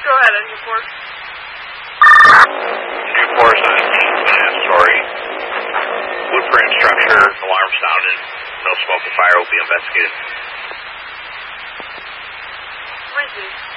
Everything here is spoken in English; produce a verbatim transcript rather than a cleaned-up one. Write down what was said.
Go ahead, on your four. Newport, uh, sorry. Blueprint structure, alarm sounded. No smoke or fire will be investigated. Where's he?